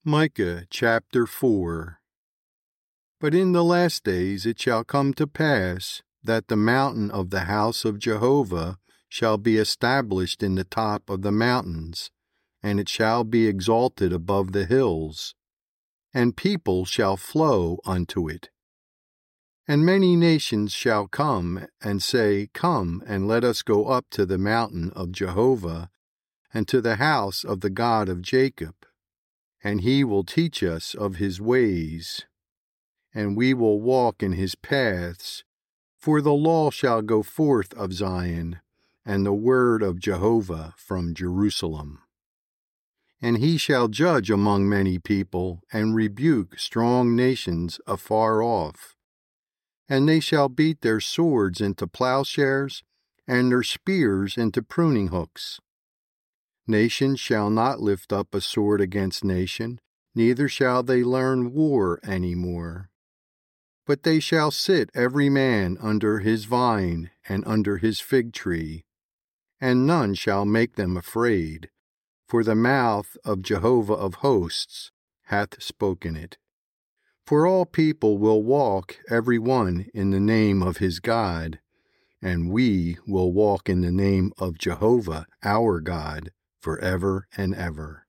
Micah chapter 4. But in the last days it shall come to pass that the mountain of the house of Jehovah shall be established in the top of the mountains, and it shall be exalted above the hills, and people shall flow unto it. And many nations shall come and say, Come, and let us go up to the mountain of Jehovah, and to the house of the God of Jacob. And he will teach us of his ways, and we will walk in his paths. For the law shall go forth of Zion, and the word of Jehovah from Jerusalem. And he shall judge among many people, and rebuke strong nations afar off. And they shall beat their swords into plowshares, and their spears into pruning hooks. Nation shall not lift up a sword against nation, neither shall they learn war any more. But they shall sit every man under his vine and under his fig tree, and none shall make them afraid, for the mouth of Jehovah of hosts hath spoken it. For all people will walk every one in the name of his God, and we will walk in the name of Jehovah our God, forever and ever.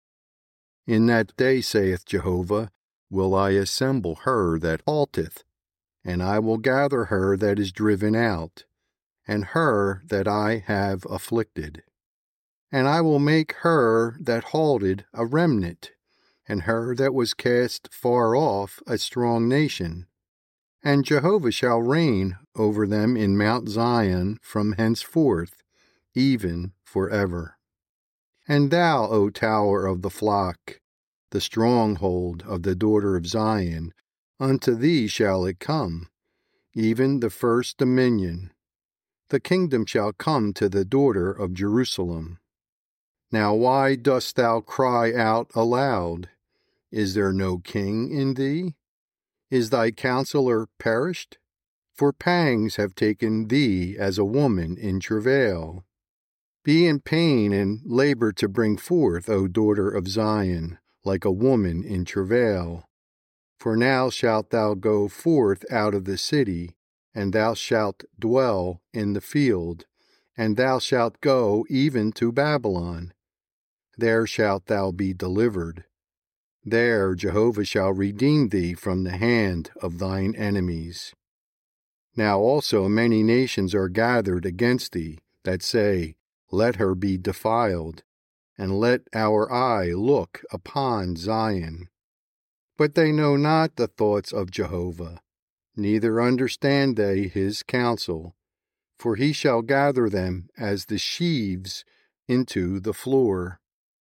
In that day, saith Jehovah, will I assemble her that halteth, and I will gather her that is driven out, and her that I have afflicted. And I will make her that halted a remnant, and her that was cast far off a strong nation. And Jehovah shall reign over them in Mount Zion from henceforth, even forever. And thou, O tower of the flock, the stronghold of the daughter of Zion, unto thee shall it come, even the first dominion. The kingdom shall come to the daughter of Jerusalem. Now why dost thou cry out aloud? Is there no king in thee? Is thy counselor perished? For pangs have taken thee as a woman in travail. Be in pain and labor to bring forth, O daughter of Zion, like a woman in travail. For now shalt thou go forth out of the city, and thou shalt dwell in the field, and thou shalt go even to Babylon. There shalt thou be delivered. There Jehovah shall redeem thee from the hand of thine enemies. Now also many nations are gathered against thee, that say, Let her be defiled, and let our eye look upon Zion. But they know not the thoughts of Jehovah, neither understand they his counsel. For he shall gather them as the sheaves into the floor.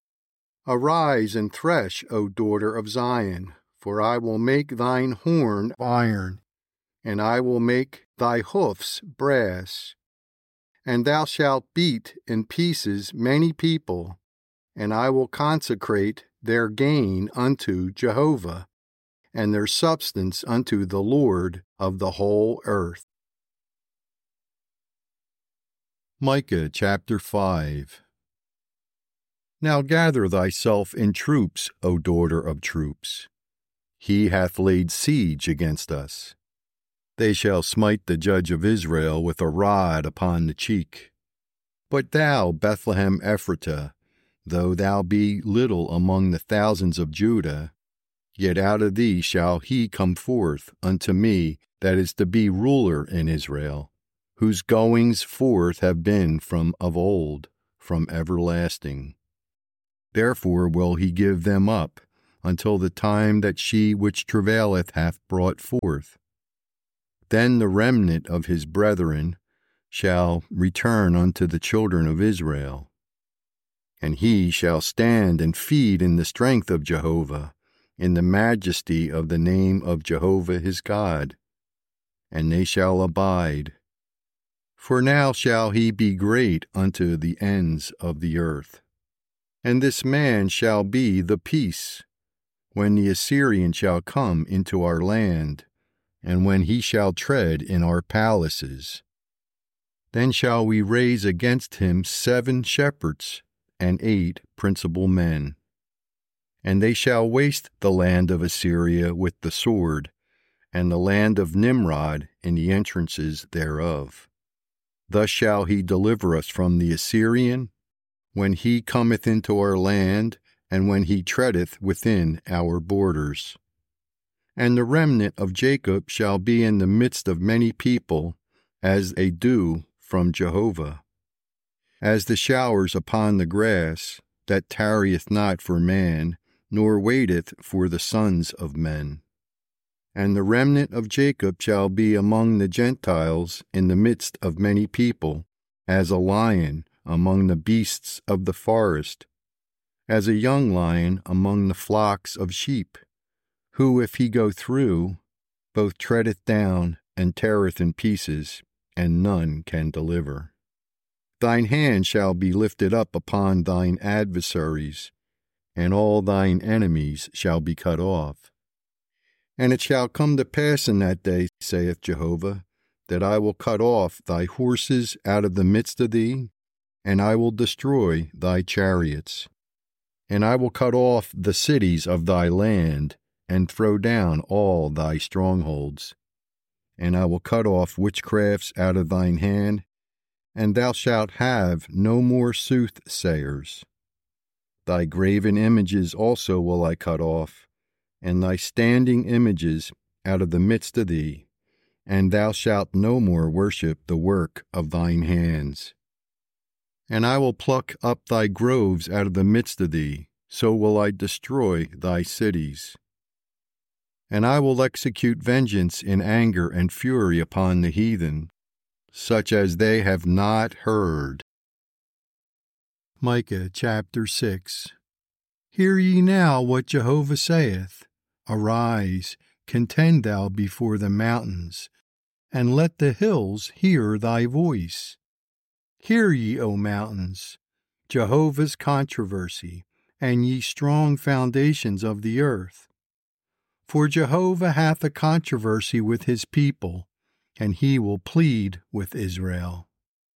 Arise and thresh, O daughter of Zion, for I will make thine horn iron, and I will make thy hoofs brass. And thou shalt beat in pieces many people, and I will consecrate their gain unto Jehovah, and their substance unto the Lord of the whole earth. Micah chapter 5. Now gather thyself in troops, O daughter of troops. He hath laid siege against us. They shall smite the judge of Israel with a rod upon the cheek. But thou, Bethlehem Ephratah, though thou be little among the thousands of Judah, yet out of thee shall he come forth unto me that is to be ruler in Israel, whose goings forth have been from of old, from everlasting. Therefore will he give them up until the time that she which travaileth hath brought forth. Then the remnant of his brethren shall return unto the children of Israel. And he shall stand and feed in the strength of Jehovah, in the majesty of the name of Jehovah his God. And they shall abide. For now shall he be great unto the ends of the earth. And this man shall be the peace, when the Assyrian shall come into our land, and when he shall tread in our palaces. Then shall we raise against him 7 shepherds and 8 principal men. And they shall waste the land of Assyria with the sword, and the land of Nimrod in the entrances thereof. Thus shall he deliver us from the Assyrian, when he cometh into our land, and when he treadeth within our borders. And the remnant of Jacob shall be in the midst of many people, as a dew from Jehovah, as the showers upon the grass, that tarrieth not for man, nor waiteth for the sons of men. And the remnant of Jacob shall be among the Gentiles in the midst of many people, as a lion among the beasts of the forest, as a young lion among the flocks of sheep, who, if he go through, both treadeth down and teareth in pieces, and none can deliver. Thine hand shall be lifted up upon thine adversaries, and all thine enemies shall be cut off. And it shall come to pass in that day, saith Jehovah, that I will cut off thy horses out of the midst of thee, and I will destroy thy chariots. And I will cut off the cities of thy land, and throw down all thy strongholds. And I will cut off witchcrafts out of thine hand, and thou shalt have no more soothsayers. Thy graven images also will I cut off, and thy standing images out of the midst of thee, and thou shalt no more worship the work of thine hands. And I will pluck up thy groves out of the midst of thee, so will I destroy thy cities. And I will execute vengeance in anger and fury upon the heathen, such as they have not heard. Micah chapter 6. Hear ye now what Jehovah saith. Arise, contend thou before the mountains, and let the hills hear thy voice. Hear ye, O mountains, Jehovah's controversy, and ye strong foundations of the earth. For Jehovah hath a controversy with his people, and he will plead with Israel.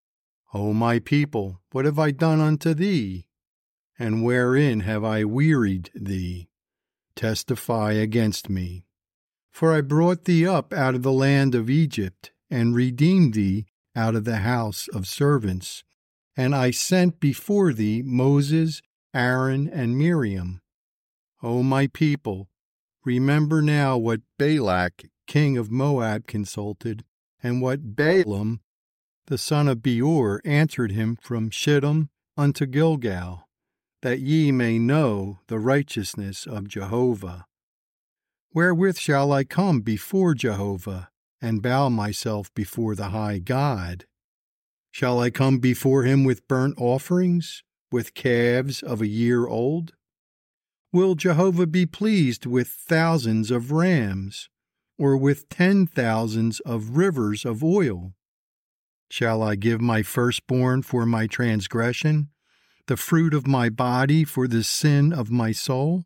O my people, what have I done unto thee? And wherein have I wearied thee? Testify against me. For I brought thee up out of the land of Egypt, and redeemed thee out of the house of servants. And I sent before thee Moses, Aaron, and Miriam. O my people, remember now what Balak, king of Moab, consulted, and what Balaam, the son of Beor, answered him from Shittim unto Gilgal, that ye may know the righteousness of Jehovah. Wherewith shall I come before Jehovah, and bow myself before the high God? Shall I come before him with burnt offerings, with calves of a year old? Will Jehovah be pleased with thousands of rams, or with 10,000s of rivers of oil? Shall I give my firstborn for my transgression, the fruit of my body for the sin of my soul?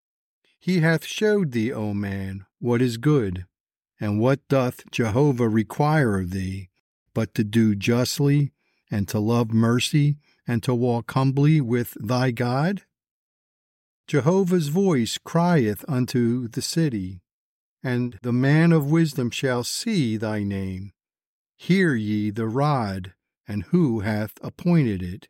He hath showed thee, O man, what is good, and what doth Jehovah require of thee, but to do justly, and to love mercy, and to walk humbly with thy God? Jehovah's voice crieth unto the city, and the man of wisdom shall see thy name. Hear ye the rod, and who hath appointed it?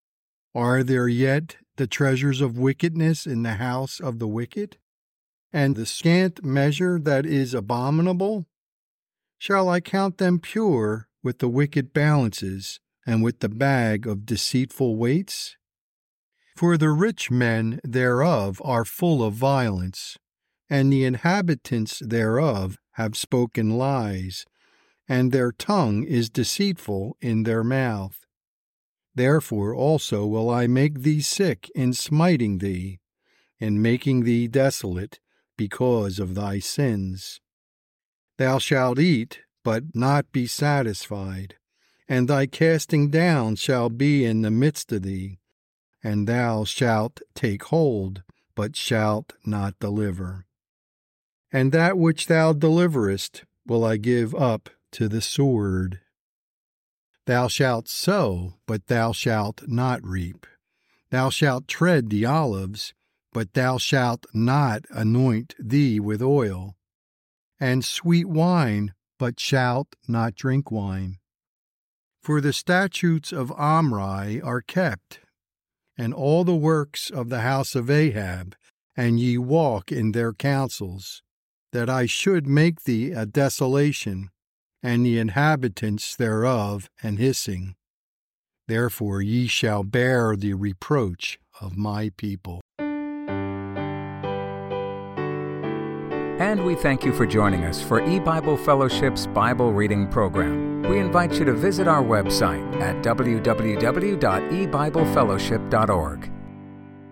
Are there yet the treasures of wickedness in the house of the wicked, and the scant measure that is abominable? Shall I count them pure with the wicked balances, and with the bag of deceitful weights? For the rich men thereof are full of violence, and the inhabitants thereof have spoken lies, and their tongue is deceitful in their mouth. Therefore also will I make thee sick in smiting thee, in making thee desolate, because of thy sins. Thou shalt eat, but not be satisfied, and thy casting down shall be in the midst of thee, and thou shalt take hold, but shalt not deliver. And that which thou deliverest will I give up to the sword. Thou shalt sow, but thou shalt not reap. Thou shalt tread the olives, but thou shalt not anoint thee with oil, and sweet wine, but shalt not drink wine. For the statutes of Omri are kept, and all the works of the house of Ahab, and ye walk in their counsels, that I should make thee a desolation, and the inhabitants thereof an hissing. Therefore ye shall bear the reproach of my people. And we thank you for joining us for eBible Fellowship's Bible Reading Program. We invite you to visit our website at www.ebiblefellowship.org.